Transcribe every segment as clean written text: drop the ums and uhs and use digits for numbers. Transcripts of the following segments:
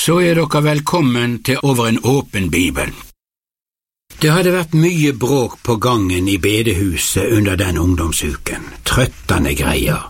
Så dere velkommen til Over en åpen bibel. Det hadde vært mye bråk på gangen i bedehuset under den ungdomsuken. Trøttende greier.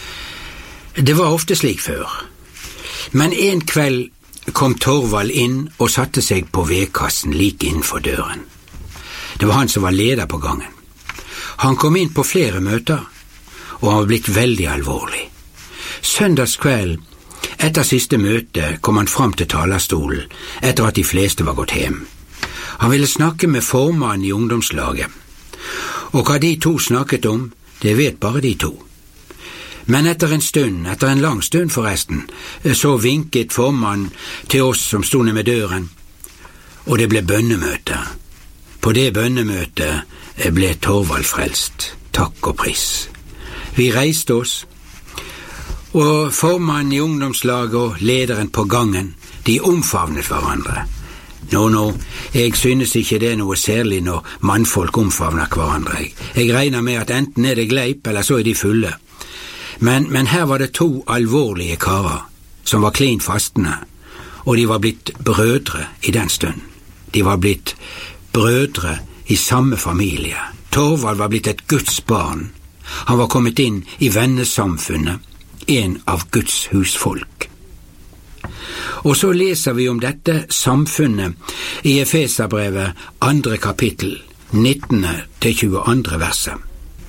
Det var ofte slik før. Men en kveld kom Torvald inn og satte seg på vedkassen like innenfor døren. Det var han som var leder på gangen. Han kom inn på flere møter, og han var blitt veldig alvorlig. Søndagskveld etter siste møte kom han fram til talerstolen etter at de fleste var gått hjem. Han ville snakke med formannen i ungdomslaget, og hva de to snakket om, det vet bare de to. Men etter en lang stund forresten, så vinket formannen til oss som sto ned med døren, og det ble bønnemøte. På det bønnemøtet ble Torvald frelst, takk og pris. Vi reiste oss, og formannen i ungdomslaget og lederen på gangen, de omfavnet hverandre. Nå, jeg synes ikke det noe særlig når mannfolk omfavner hverandre. Jeg regner med at enten det gleip, eller så de fulle. Men her var det to alvorlige karer, som var klin fastende, og de var blitt brødre i den stund. De var blitt brødre i samme familie. Torvald var blitt et Guds barn. Han var kommet inn i vennesamfunnet, en av Guds husfolk. Og så leser vi om dette samfunnet i Efeserbrevet 2. kapittel, 19-22 verset.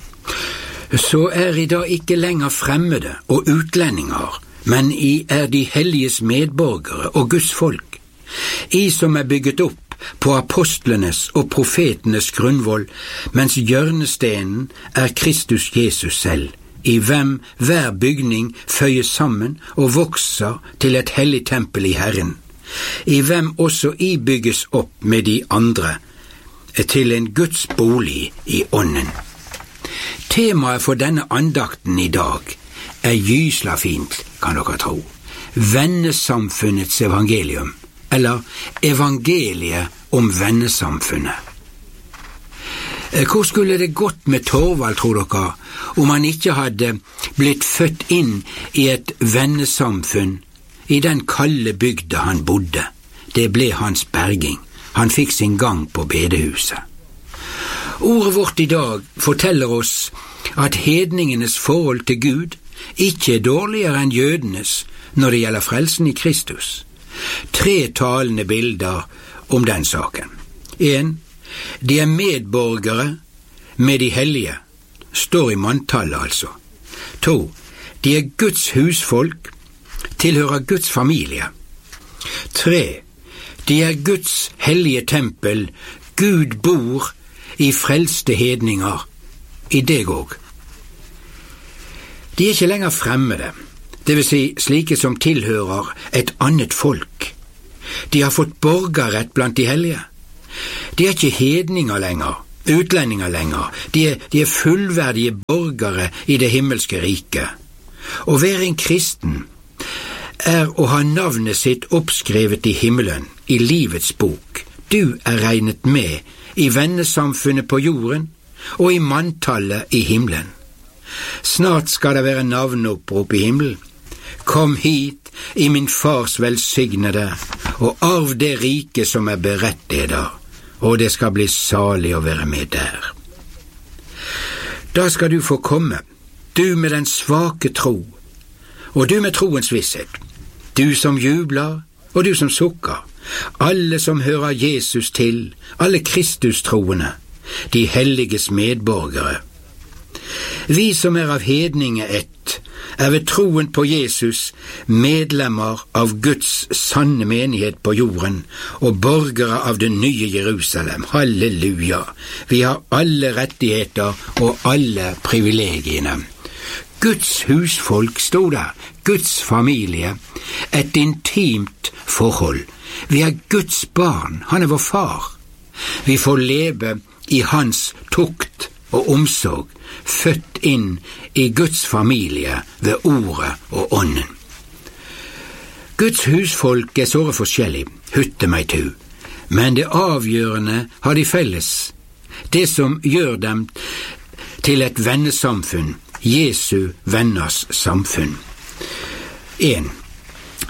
Så I da ikke lenger fremmede og utlendinger, men de helliges medborgere og Guds folk, som bygget opp på apostlenes og profetenes grunnvoll, mens hjørnestenen Kristus Jesus selv, i hvem hver bygning føyes sammen og vokser til et hellig tempel i Herren, i hvem også bygges opp med de andre, til en Guds bolig i ånden. Temaet for denne andakten i dag gysla fint, kan dere tro. Vennesamfunnets evangelium, eller evangeliet om vennesamfunnet. Hvor skulle det gått med Torvald, tror dere, om han ikke hadde blitt født inn i et vennesamfunn i den kalde bygda han bodde? Det ble hans berging. Han fikk sin gang på bedehuset. Ordet vårt i dag forteller oss at hedningenes forhold til Gud ikke dårligere enn jødenes når det gjelder frelsen i Kristus. 3 talende bilder om den saken. 1. De medborgere med de hellige, står i manntallet altså. 2. De Guds husfolk, tilhører Guds familie. 3. De Guds hellige tempel, Gud bor i frelste hedninger, i deg òg. De ikke lenger fremmede, det vil si slike som tilhører et annet folk. De har fått borgerrett blant de hellige. De ikke hedninger lenger, utlendinger lenger, de fullverdige borgere i det himmelske riket. Å være en kristen å ha navnet sitt oppskrevet i himmelen, i livets bok. Du regnet med i vennesamfunnet på jorden og i manntallet i himmelen. Snart skal det være navneopprop i himmelen. Kom hit i min fars velsignede, og arv det rike som beredt dere, og det skal bli salig å være med der. Da skal du få komme, du med den svake tro, og du med troens visshet, du som jubler, og du som sukker, alle som hører Jesus til, alle Kristus-troende, de helliges medborgere. Vi som av hedninge ett, ved troen på Jesus medlemmer av Guds sanne menighet på jorden og borgere av det nye Jerusalem. Halleluja! Vi har alle rettigheter og alle privilegiene. Guds husfolk stod der, Guds familie, et intimt forhold. Vi Guds barn, han vår far. Vi får leve i hans tukt og omsorg, født inn i Guds familie ved ordet og ånden. Guds husfolk såre forskjellig, hutte meg tu, men det avgjørende har de felles, det som gjør dem til et vennesamfunn, Jesu venners samfunn. 1.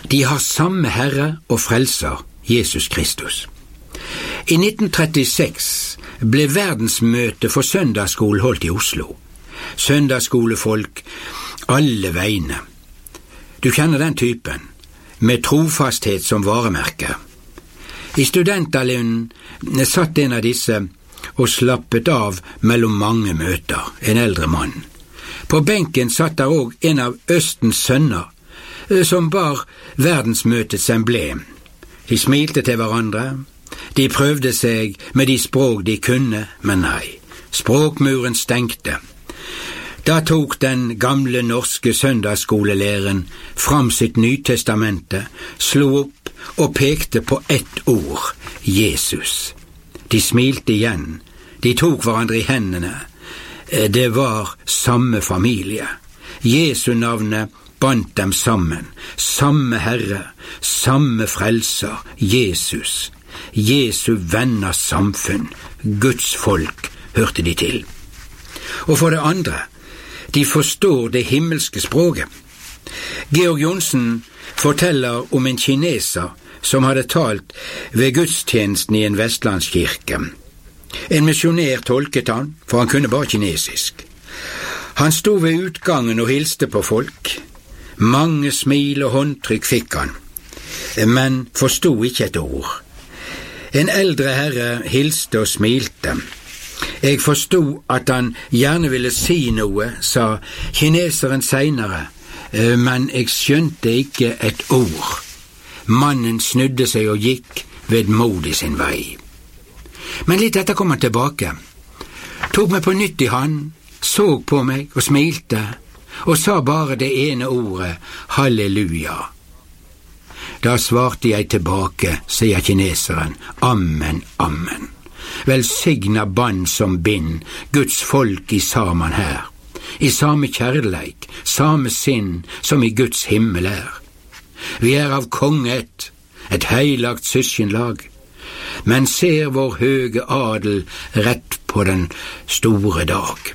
De har samme Herre og Frelser, Jesus Kristus. I 1936 ble verdensmøte for søndagsskole holdt i Oslo. Søndagsskolefolk alle vegne. Du kjenner den typen, med trofasthet som varemerke. I studentallunden satt en av disse og slappet av mellom mange møter, en eldre mann. På benken satt der også en av Østens sønner, som bar verdensmøtets emblem. De smilte til hverandre. De prøvde seg med de språk de kunne, men nei. Språkmuren stengte. Da tok den gamle norske søndagsskolelæreren fram sitt Nytestamente, slo opp og pekte på ett ord, Jesus. De smilte igjen. De tok hverandre i hendene. Det var samme familie. Jesu navnet bandt dem sammen. Samme Herre, samme Frelser, Jesus. Jesu venners samfunn, Guds folk, hørte de til. Og for det andre, de forstår det himmelske språket. Georg Johnsen forteller om en kineser som hadde talt ved gudstjenesten i en vestlandskirke. En misjonær tolket han, for han kunne bare kinesisk. Han sto ved utgangen og hilste på folk. Mange smil og håndtrykk fikk han, men forstod ikke et ord. En eldre herre hilste og smilte. Jeg forstod at han gjerne ville si noe, sa kineseren senere, men jeg skjønte ikke et ord. Mannen snudde seg og gikk vedmodig sin vei. Men litt etter kom han tilbake, tok meg på nytt i hånd, så på meg og smilte, og sa bare det ene ordet, halleluja. Da svarte jeg tilbake, sier kineseren, amen, amen. Velsigna band som bind, Guds folk i saman her, i samme kjærleik, samme sinn som i Guds himmel er. Vi er av konget, et heilagt søskenlag, men ser vår høge adel rett på den store dag.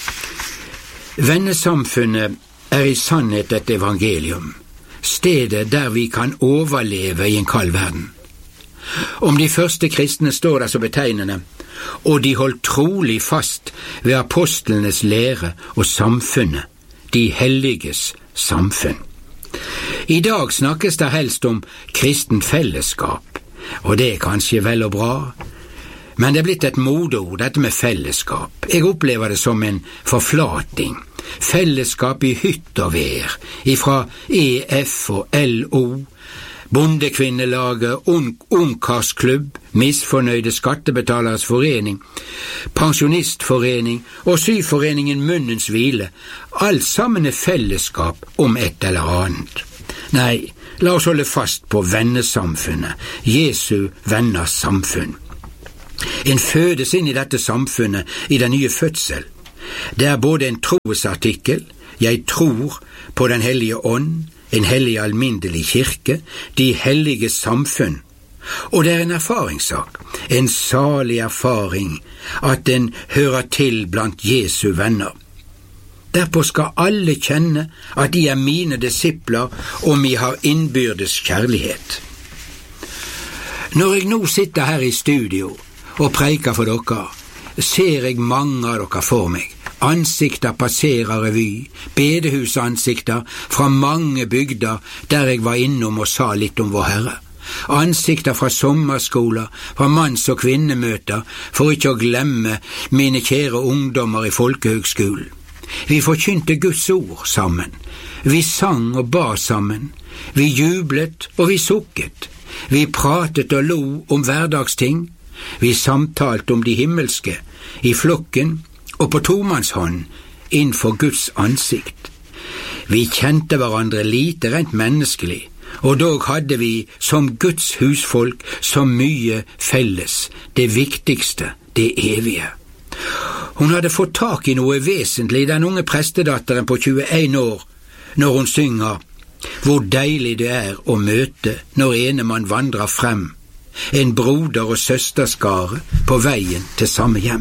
Vennesamfunnet er i sannhet et evangelium, stedet der vi kan overleve i en kald verden. Om de første kristne står der så betegnende, og de holdt trolig fast ved apostlenes lære og samfunnet, de helliges samfunn. I dag snakkes det helst om kristen fellesskap, og det er kanskje vel og bra, men det er blitt et modeord, dette med fellesskap. Jeg opplever det som en forflating. Fellesskap i hytt og vær, ifra EF og LO, Bondekvinnelaget, Ungkarsklubb, Misfornøyde skattebetaleres forening, Pensjonistforening og Syforeningen Munnens hvile. Alt sammen er fellesskap om et eller annet. Nei, la oss holde fast på vennesamfunnet, Jesu venners samfunn. En fødes inn i dette samfunnet i den nye fødsel. Det er både en troesartikkel, jeg tror på den hellige ånd, en hellig alminnelig kirke, de hellige samfunn, og det er en erfaringssak, en salig erfaring, at en hører til blant Jesu venner. Derpå skal alle kjenne at de er mine disipler, og vi har innbyrdes kjærlighet. Når jeg nå sitter her i studio og preiker for dere, ser jeg mange av dere for meg. Ansikter passerer revy, bedehusansikter fra mange bygder der jeg var innom og sa litt om vår Herre. Ansikter fra sommerskoler, fra manns- og kvinnemøter, for ikke å glemme mine kjære ungdommer i folkehøgskolen. Vi forkynte Guds ord sammen. Vi sang og ba sammen. Vi jublet og vi sukket. Vi pratet og lo om hverdagsting. Vi samtalte om de himmelske, i flokken og på tomannshånd, innenfor Guds ansikt. Vi kjente hverandre lite rent menneskelig, og dog hadde vi som Guds husfolk så mye felles, det viktigste, det evige. Hun hadde fått tak i noe vesentlig i den unge prestedatteren på 21 år, når hun synger «Hvor deilig det er å møte når ene man vandrer frem, en broder- og søsterskare på veien til samme hjem».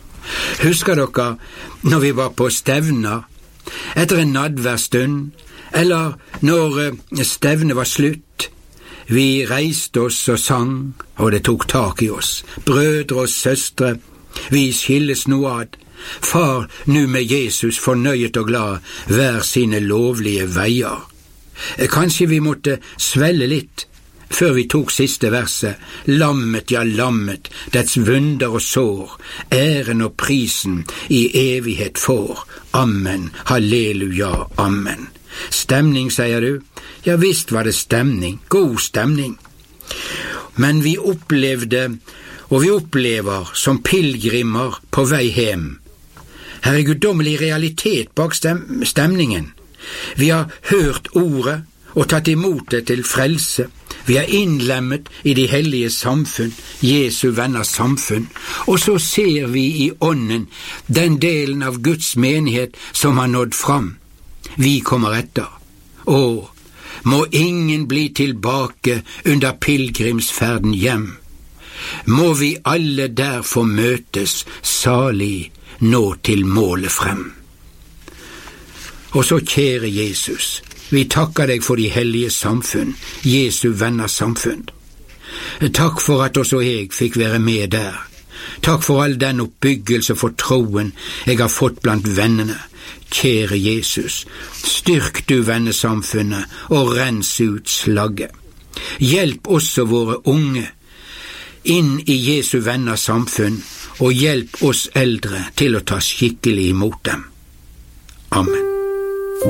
Husker dere når vi var på stevner, etter en nadværstund, Eller når stevnet var slutt, vi reiste oss og sang, og det tok tak i oss. Brødre og søstre, vi skilles nå ad. Far nu med Jesus fornøyet og glad hver sine lovlige veier. Kanskje vi måtte svelle litt før vi tok siste verset. Lammet, ja lammet, dets vunder og sår, æren og prisen i evighet får. Amen, halleluja, amen. Stemning, sier du? Ja visst var det stemning, god stemning. Men vi opplevde, og vi opplever som pilgrimer på vei hjem. Her er guddommelig realitet bak stemningen. Vi har hørt ordet og tatt imot det til frelse. Vi er innlemmet i de hellige samfunn, Jesu venners samfunn, og så ser vi i ånden den delen av Guds menighet som har nådd fram. Vi kommer etter. Å, må ingen bli tilbake under pilgrimsferden hjem. Må vi alle der få møtes salig nå til målet frem. Og så, kjære Jesus, vi takker deg for de hellige samfunn, Jesu venners samfunn. Takk for at også jeg fikk være med der. Takk for all den oppbyggelse for troen jeg har fått blant vennene. Kjære Jesus, styrk du vennesamfunnet og rens ut slagget. Hjelp også våre unge inn i Jesu venners samfunn, og hjelp oss eldre til å ta skikkelig imot dem. Amen.